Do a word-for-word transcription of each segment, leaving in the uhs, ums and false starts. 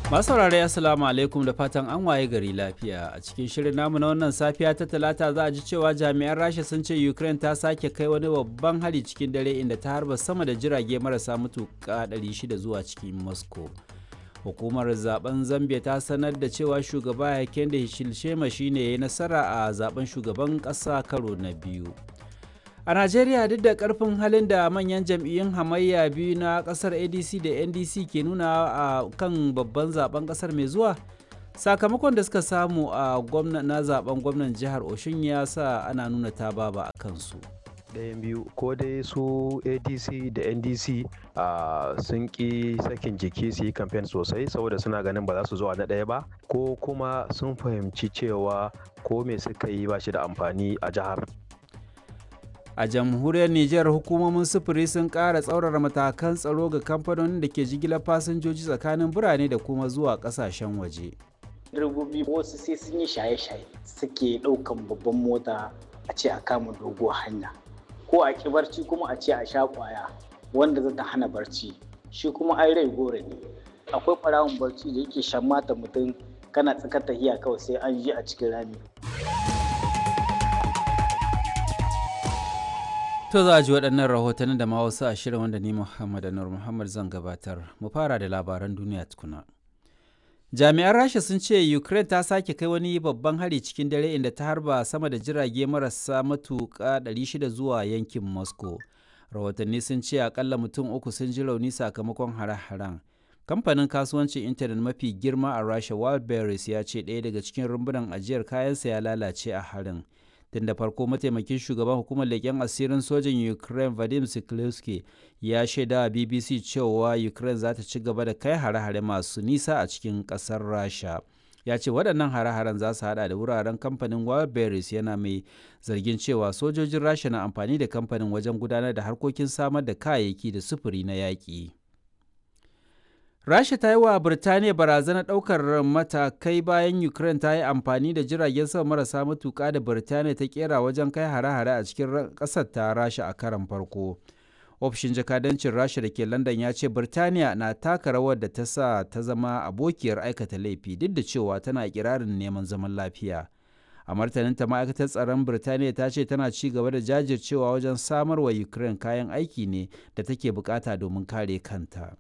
Masu saurare Assalamu alaikum da fatan an waye gari lafiya. A cikin shirin namu na wannan safiya ta talata za a ji cewa jami'an Rasha sun ce Ukraine ta sake kai wani babban hari cikin dare inda ta harba sama da jirage marasa matuƙa ɗari shida zuwa cikin Moscow. Hukumar zaben Zambia ta sanar da cewa shugaba Hakainde Hichilema shine ya yi nasara a zaben shugaban ƙasa karo na biyu. A Najeriya duk da karfin halin da manyan jam'iyyun hamayya biyu na kasar A D C da N D C ke nuna a kan babban zaben kasar mai zuwa, sakamakon da suka samu a na zaben gwamnan jihar Oshun ya sa ana nuna ta baba a kansu. Ɗayan biyu ko dai su A D C da N D C uh, sun ƙi sakin jiki su yi kamfen sosai saboda suna ganin ba za su zo na ɗaya ba, ko kuma sun fahimci cewa ko me suka yi ba shi da amfani a jihar. A jamhuriyar Nijar hukumomin sufuri sun ƙara tsaurara matakan tsaro ga kamfanonin da ke jigilar fasinjoji tsakanin birane da kuma zuwa ƙasashen waje. Direbobi wasu sai sun yi shaye-shaye suke ɗaukan babban mota a ce a kama doguwar hanya, ko a ƙi barci kuma a ce a sha ƙwaya wanda za ta hana barci, shi kuma ai rai gore ne. Akwai ɓarawon barci da yake shan mata mutum kana tsakar tahiya kawai sai an ji a cikin rami. To za a ji waɗannan rahotannin da ma wasu a shirin wanda ni Muhammad Anur Muhammad zan gabatar. Mu fara da labaran duniya tukuna. Jami'an Rasha sun ce Ukraine ta sake kai wani babban hari cikin dare inda ta harba sama da jirage marasa matuƙa ɗari shida zuwa yankin Moscow. Rahotanni sun ce akalla mutum uku sun ji rauni sakamakon hare-haren. Kamfanin kasuwancin intanet mafi girma a Rasha Wildberries ya ce ɗaya daga cikin rumbunan ajiyar kayansa ya lalace a harin. Tun da farko mataimakin shugaban hukumar leƙen asirin sojin Ukraine Vadim Siklevsky ya shaida wa B B C cewa Ukraine za ta ci gaba da kai hare-hare masu nisa a cikin ƙasar Rasha. Ya ce waɗannan hare-haren za su haɗa da wuraren kamfanin Wildberries, yana mai zargin cewa sojojin Rasha na amfani da kamfanin wajen gudanar da harkokin samar da kayayyaki da sufuri na yaƙi. Rasha ta yi wa Birtaniya barazanar ɗaukar matakai bayan Ukraine ta yi amfani da jiragen sama marasa matuƙa da Birtaniya ta kera wajen kai hare-hare a cikin ƙasar ta Rasha a karon farko. Ofishin jakadancin Rasha da ke London ya ce Birtaniya na taka rawar da ta sa ta zama abokiyar aikata laifi duk da cewa tana kirarin neman zaman lafiya. A martaninta ma'aikatar tsaron Birtaniya ta ce tana ci gaba da jajircewa wajen samar wa Ukraine kayan aiki ne da take bukata domin kare kanta.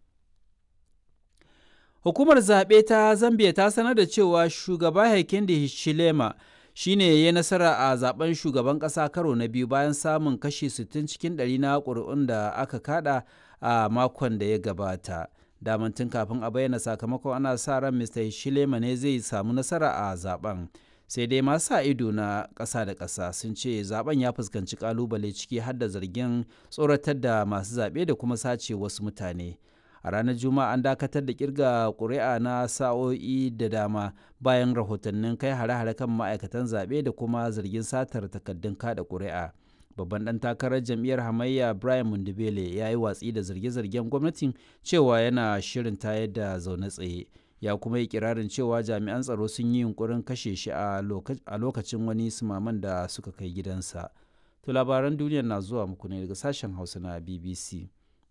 Hukumar zaɓe ta Zambia ta sanar da cewa shugaba Hakainde Hichilema shi ne ya yi nasara a zaben shugaban ƙasa karo na biyu bayan samun kashi sittin cikin ɗari na ƙuri'un da aka kada a makon da ya gabata. Daman tun kafin a bayyana sakamakon ana sa ran Mista Hichilema ne zai samu nasara a zaben. Sai dai masu sa ido na ƙasa da ƙasa sun ce zaben ya fuskanci ƙalubale ciki har da zargin tsoratar da masu zaɓe da kuma sace wasu mutane. A ranar Juma'a an dakatar da kirga ƙuri'a na sa'o'i da dama bayan rahotannin kai hare-hare kan ma'aikatan zaɓe da kuma zargin satar takaddun kada ƙuri'a. Babban ɗan takarar jam'iyyar hamayya Brian Mundibele ya yi watsi da zarge-zargen gwamnatin cewa yana shirin tayar da zaune tsaye. Ya kuma yi kirarin cewa jami'an tsaro sun yi yunkurin kashe shi a lokacin wani sumaman da suka kai gidansa. To labaran duniya na zuwa muku ne daga sashen Hausa na B B C.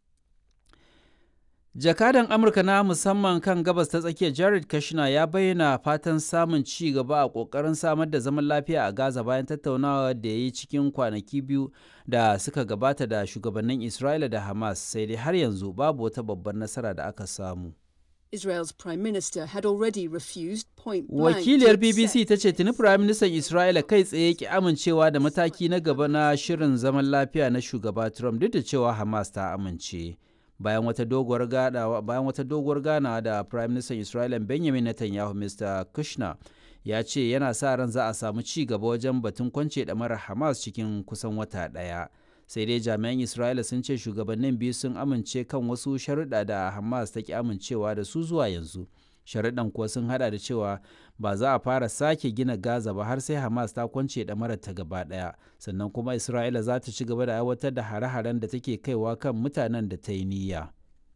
Jakadan Amurka na musamman kan gabas ta tsakiya Jared Kushner ya bayyana fatan samun ci gaba a ƙoƙarin samar da zaman lafiya a Gaza bayan tattaunawa da ya yi cikin kwanaki biyu da suka gabata da shugabannin Isra'ila da Hamas, sai dai har yanzu babu wata babbar nasara da aka samu. Israel's Prime Minister had already refused point blank. Wakiliyar B B C ta ce tuni Prime Minister Isra'ila kai tsaye ki amincewa da mataki na gaba na shirin zaman lafiya na shugaba Trump duk da cewa Hamas ta amince. Bayan wata doguwar ganawa bayan wata doguwar ganawa da Prime Minister Isra'ila Benjamin Netanyahu, Mr Kushner ya ce yana sa ran za a samu ci gaba wajen batun kwance ɗamarar Hamas cikin kusan wata ɗaya. Sai dai jami'an Isra'ila sun ce shugabannin biyu sun amince kan wasu sharuɗa da Hamas ta ki amincewa da su zuwa yanzu. Sharuɗan kuwa sun hada da cewa ba za a fara sake gina Gaza ba har sai Hamas ta kwance ɗamarar ta gaba ɗaya, sannan kuma Isra'ila za ta ci gaba da aiwatar da hare-haren da take kaiwa kan mutanen da ta yi niyya.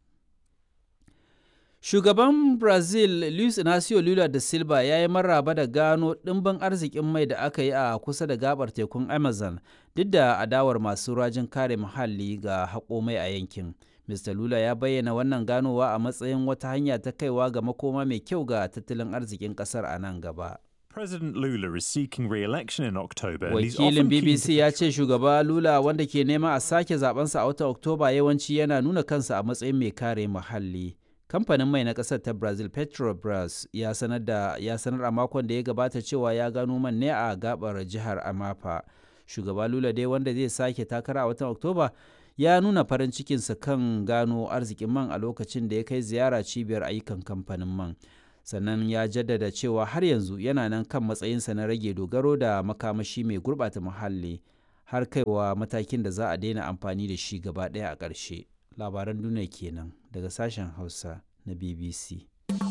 Shugaban Brazil Luiz Inacio Lula da Silva ya yi maraba da gano ɗimbin arzikin mai da aka yi a kusa da gabar tekun Amazon duk da adawar masu rajin kare muhalli ga haƙo mai a yankin. mister Lula ya bayyana wannan ganowa a matsayin wata hanya ta kaiwa ga makoma mai kyau ga tattalin arzikin ƙasar a nan gaba. President Lula is seeking re-election in October. and he's often Wakilin keen B B to C ya ce shugaba Lula wanda ke nema a sake zabensa a watan Oktoba yawanci yana nuna kansa a matsayin mai kare muhalli. Kamfanin mai na ƙasar ta Brazil Petrobras ya sanar da ya sanar a makon da ya gabata cewa ya gano man ne a gabar jihar Amapa. Shugaba Lula dai wanda zai sake takara a watan Oktoba ya nuna farin cikinsa kan gano arzikin man a lokacin da ya kai ziyara cibiyar ayyukan kamfanin man. Sannan ya jaddada cewa har yanzu yana nan kan matsayinsa na rage dogaro da makamashi mai gurɓata muhalli har kaiwa matakin da za a daina amfani da shi gaba ɗaya a ƙarshe. Labaran duniya kenan daga sashen Hausa na B B C.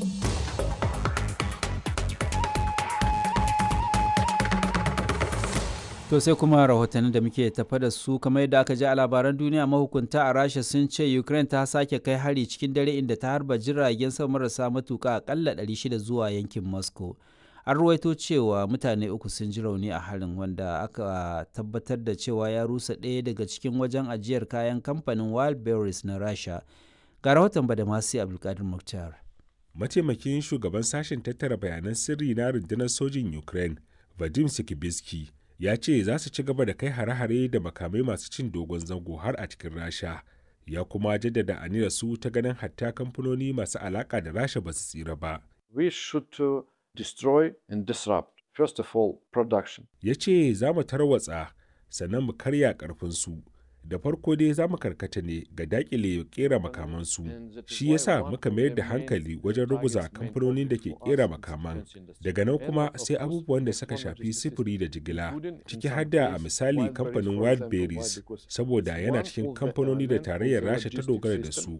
To sai kuma rahotannin da muke tafa da su kamar yadda aka ji a labaran duniya, mahukunta a Rasha sun ce Ukraine ta sake kai hari cikin dare inda ta harba jiragen sama marasa matuka akalla ɗari shida zuwa yankin Moscow. An ruwaito cewa mutane uku sun ji rauni a harin, wanda aka tabbatar da cewa ya rusa ɗaya daga cikin wajen ajiyar kayan kamfanin Wildberries na Rasha. Ga rahoton Badamasi Abdulkadir Mukhtar. Mataimakin shugaban sashen tattara bayanan sirri na rundunar sojin Ukraine, Vadim Sikibiski, ya ce za su ci gaba da kai hare-hare da makamai masu cin dogon zango har a cikin Rasha. Ya kuma jaddada aniyar su ta ganin hatta kamfanoni masu alaka da Rasha ba su tsira ba. We should uh, destroy and disrupt, first of all, production. Ya ce za mu tarwatsa sannan mu karya karfinsu. Da farko dai za mu karkata ne ga dakile kera makamansu. Shi yasa muka mayar da hankali wajen ruguza kamfanonin da ke kera makaman. Daga nan kuma sai abubuwan da suka shafi sifiri da jigila, ciki har da a misali kamfanin Wildberries, saboda yana cikin kamfanoni da tarayyar Rasha ta dogara da su.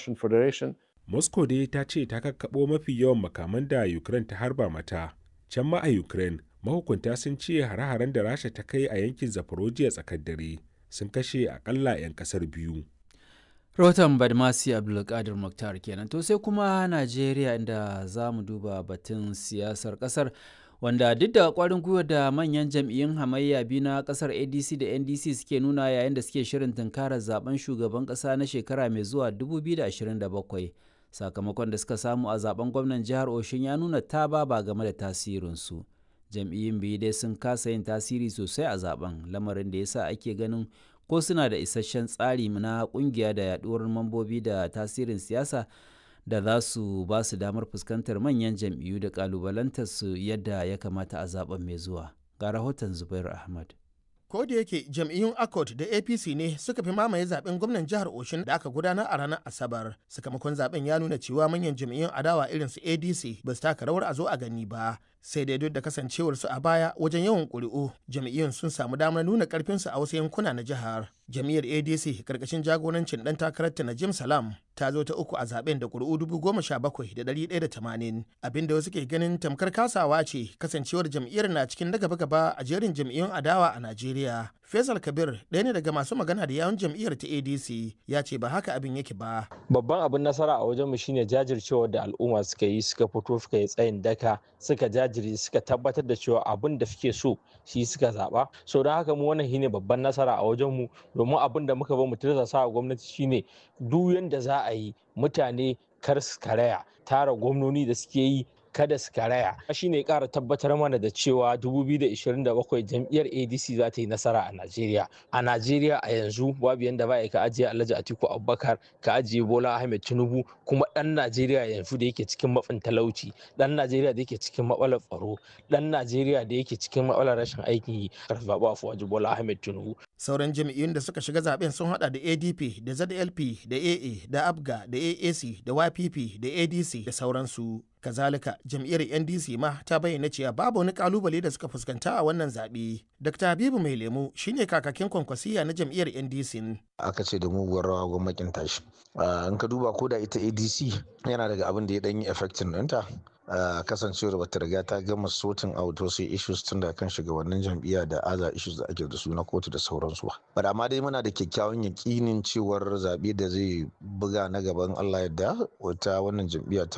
Moscow dai ta ce ta kakkaɓo mafi yawan makaman da Ukraine ta harba mata. Can ma a Ukraine, mahukunta sun ce hare-haren da Rasha ta kai a yankin Zaporozhye tsakar dare sun kashe akalla 'yan kasar biyu. Rahoton Badmasi Abdulkadir Mukhtar kenan. To sai kuma Najeriya, inda za mu duba batun siyasar kasar, wanda duk da kwarin gwiwa da manyan jam'iyyun hamayya biyu na kasar A D C da N D C suke nuna yayin da suke shirin tunkarar zaben shugaban kasa na shekara mai zuwa dubu biyu da ashirin da bakwai. Sakamakon da suka samu a zaben gwamnan jihar Oshun ya nuna ta ba game da tasirinsu. Jam'iyyun biyu dai sun kasa yin tasiri sosai a zaben, lamarin da yasa ake ganin ko suna da isasshen tsari na kungiya da yaduwar mambobi da tasirin siyasa da za su ba su damar fuskantar manyan jam'iyyu da kalubalantar su yadda ya kamata a zaben mai zuwa. Ga rahoton Zubair Ahmad. Ko da yake jam'iyyun Accord da A P C ne suka fi mamaye zaben gwamnan jihar Oshun da aka gudanar a ranar Asabar, sakamakon zaben ya nuna cewa manyan jam'iyyun adawa irin su A D C ba su taka rawar a zo a gani ba. Sai dai duk da kasancewarsu a baya wajen yawan ƙuri'u, jam'iyyun sun samu damar nuna ƙarfinsu a wasu yankuna na jihar. Jam'iyyar A D C karkashin jagorancin ɗan takararta Najim Salam ta zo ta uku a zaben da ƙuri'u dubu goma sha bakwai da ɗari ɗaya da tamanin, abinda wasu ke ganin tamkar kasawa ce kasancewar jam'iyyar na cikin na gaba-gaba a jerin jam'iyyun adawa a Najeriya. Faisal Kabir, ɗaya ne daga masu magana da yawun jam'iyyar ta A D C, ya ce ba haka abin yake ba. Babban abin nasara a wajenmu shine jajircewar da al'umma suka yi, suka fito suka yi tsayin daka, suka jajiri suka tabbatar da cewa abin da suke so shi suka zaba. So don haka mu wannan shine babban nasara a wajenmu, domin abin da muka ba mu tirsasa a gwamnati shine duk yanda za a yi mutane kar su karaya, tara gwamnoni da suke yi kada su karaya. Shi ne ƙara tabbatar mana da cewa dubu biyu da ashirin da bakwai jam'iyyar A D C za ta yi nasara a Najeriya. A Najeriya a yanzu babu yanda ba ka ajiye Alhaji Atiku Abubakar, ka ajiye Bola Ahmed Tinubu, kuma ɗan Najeriya yanzu da yake cikin matsin talauci, ɗan Najeriya da yake cikin matsalar tsaro, ɗan Najeriya da yake cikin matsalar rashin aikin yi, karfafa Afuwaji Bola Ahmed Tinubu. Sauran jam'iyyun da suka shiga zaben sun hada da A D P da Z L P da A A da Abga da A A C da Y P P da A D C da sauransu. Kazalika jam'iyyar N D C ma ta bayyana cewa babu wani kalubale da suka fuskanta a wannan zaɓe. Dr. Habibu Mai Lemu shine kakakin kwankwasiya na jam'iyyar N D C. Aka ce da muguwar rawa gwamnatin tashi. In ka duba ko da ita A D C yana daga abin da ya ɗan yi effectin ɗinta. Uh, kasancewar bata riga ta gama sorting out wasu issues tun da kan shugabannin jam'iyya da aza issues da ake da su na kotu da sauransu ba. Amma dai muna da kyakkyawan yakinin cewar zaɓe da zai buga na gaban Allah yadda wata wannan jam'iyya tamu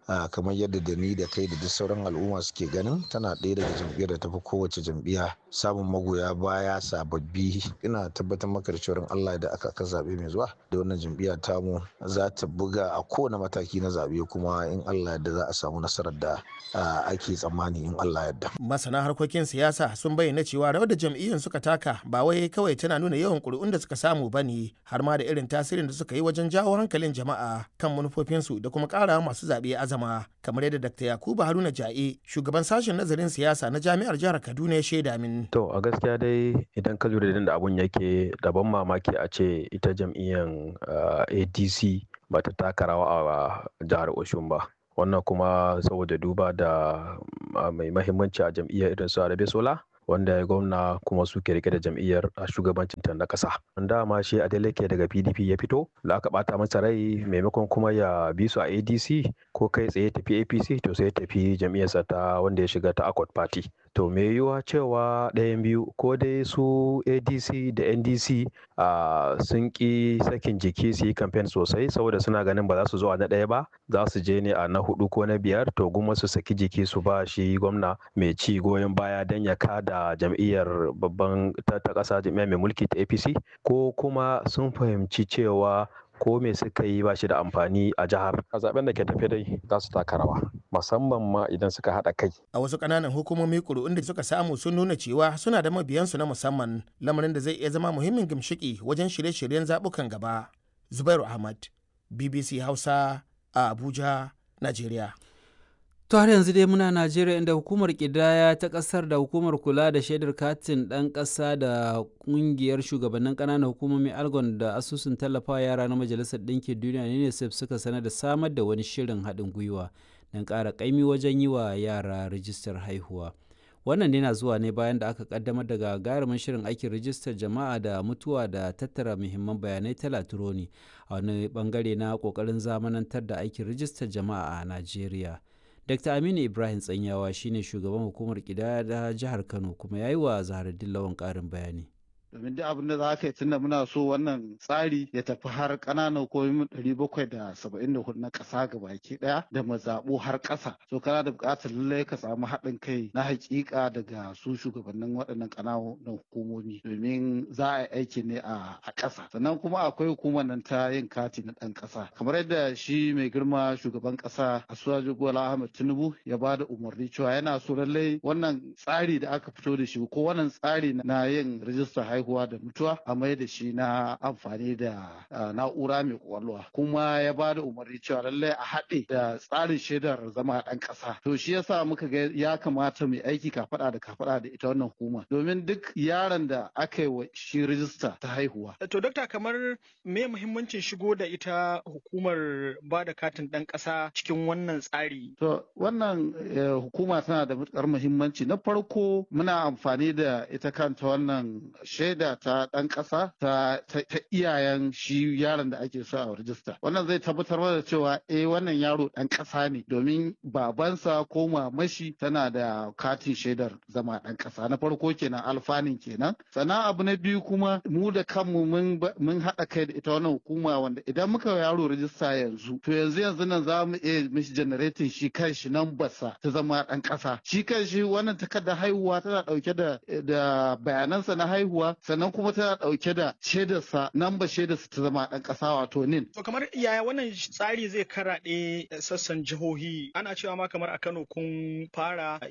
kamar yadda da ni da kai da duk sauran al'umma suke ganin tana ɗaya daga jam'iyyar da tafi kowace jam'iyya samun magoya baya sababbi. Ina tabbatar maka da cewa Allah da aka aka zaɓe mai zuwa da wannan jam'iyya tamu za ta buga a kowane mataki na zaɓe, kuma in Allah yadda za a samu nasarar da ake tsammani in Allah yadda. Masana harkokin siyasa sun bayyana cewa rawar da jam'iyyun suka taka ba wai kawai tana nuna yawan ƙuri'un da suka samu ba ne, har ma da irin tasirin da suka yi wajen jawo hankalin jama'a kan manufofinsu da kuma ƙara masu zaɓe azama, kamar yadda Dakta Yakubu Haruna Ja'e, shugaban sashen nazarin siyasa na Jami'ar Jihar Kaduna ya shaida min. To a gaskiya dai idan ka lura da abun yake da ban mamaki a ce ita jam'iyyar A D C ba ta taka rawa a jihar Oshun ba. Wannan kuma saboda duba da mai mahimmanci a jam'iyyar irin su Arabesola, wanda ya gwamna kuma suke rike da jam'iyyar a shugabancin ta na ƙasa. Dama shi Adeleke daga P D P ya fito, da aka bata masa rai maimakon kuma ya bi su a A D C ko kai tsaye tafi A P C, to sai tafi jam'iyyarsa ta wanda ya shiga ta Accord Party. To me yiwuwa cewa ɗayan biyu ko dai su A D C da N D C uh, sun ƙi sakin jiki su yi kamfen sosai saboda suna ganin ba za su zo a na ɗaya ba, za su je ne a na hudu ko na biyar, to guma su saki jiki su ba shi gwamna mai ci goyon baya don ya kada jam'iyyar babban ta ƙasa, jam'iyyar mai mulki ta A P C, ko kuma sun fahimci cewa ko me suka yi ba shi da amfani a jihar. A zaben da ke tafe dai za su taka rawa, musamman ma idan suka haɗa kai. A wasu ƙananan hukumomi ƙuri'un da suka samu sun nuna cewa suna da mabiyansu na musamman, lamarin da zai iya zama muhimmin gimshiki wajen shirye-shiryen zaɓukan gaba. Zubairu Ahmad, B B C Hausa a Abuja, Najeriya. To har yanzu dai muna Najeriya, inda hukumar ƙidaya ta ƙasar da hukumar kula da shaidar katin ɗan ƙasa da ƙungiyar shugabannin ƙananan hukumomi Algon da asusun tallafawa yara na Majalisar Ɗinkin Duniya UNICEF suka sanar da samar da wani shirin haɗin gwiwa don ƙara ƙaimi wajen yi wa yara rijistar haihuwa. Wannan ne na zuwa ne bayan da aka ƙaddamar da gagarumin shirin aikin rijistar jama'a da mutuwa da tattara muhimman bayanai ta Latironi a wani bangare na ƙoƙarin zamanantar da aikin rijistar jama'a a Najeriya. Dakta Aminu Ibrahim Tsanyawa shine shugaban hukumar ƙidaya da jihar Kano, kuma ya yi wa Zaharaddin Lawan ƙarin bayani. domin duk abin da za ka yi tunda muna so wannan tsari ya tafi har ƙananan hukumomin ɗari bakwai da saba'in da hudu na ƙasa gabaki ɗaya da mazaɓu har ƙasa, so kana da buƙatar lallai ka samu haɗin kai na haƙiƙa daga su shugabannin waɗannan ƙananan hukumomi domin za a yi aiki ne a ƙasa. Sannan kuma akwai hukumar nan ta yin kati na ɗan ƙasa, kamar yadda shi mai girma shugaban ƙasa Asuwaju Bola Ahmed Tinubu ya ba da umarni cewa yana so lallai wannan tsari da aka fito da shi ko wannan tsari na yin rijistar haihuwa haihuwa da mutuwa a mai da shi na amfani da na'ura mai kwakwalwa, kuma ya ba da umarni cewa lallai a haɗe da tsarin shaidar zama ɗan ƙasa. To shi yasa muka ga ya kamata mu aiki kafaɗa da kafaɗa da ita wannan hukuma domin duk yaron da aka yi wa shi rijista ta haihuwa. To dokta, kamar me muhimmancin shigo da ita hukumar ba da katin ɗan ƙasa cikin wannan tsari? To wannan hukuma tana da matuƙar muhimmanci. Na farko muna amfani da ita kanta wannan shaidar da ta ɗan ƙasa ta, ta, ta iyayen shi yaron da ake so a rajista. Wannan zai tabbatar da cewa eh wannan yaro ɗan ƙasa ne domin babansa ko mamashi tana da katin shaidar zama ɗan ƙasa. Na farko kenan alfanin kenan. Sannan abu na biyu kuma mu da kanmu mun mun haɗa kai da ita wannan hukuma wanda idan muka yaro rajista yanzu to yanzu yanzu nan za mu iya mishi generating shi kanshi nan basa ta zama ɗan ƙasa. Shi kanshi wannan takardar haihuwa tana ɗauke da da bayanansa na haihuwa, sannan kuma tana ɗauke da shaidarsa namba shaidarsa ta zama ɗan ƙasa wato nin. To kamar yaya wannan tsari zai karaɗe sassan jihohi? Ana cewa ma kamar a Kano kun fara